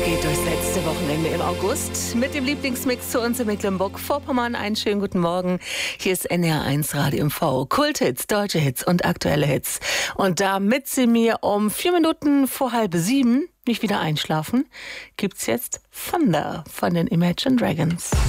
geht durchs letzte Wochenende im August mit dem Lieblingsmix zu uns in Mecklenburg-Vorpommern. Einen schönen guten Morgen. Hier ist NR1 Radio MV. Kulthits, deutsche Hits und aktuelle Hits. Und damit Sie mir um 4 Minuten vor 6:30 nicht wieder einschlafen, gibt's jetzt Thunder von den Imagine Dragons.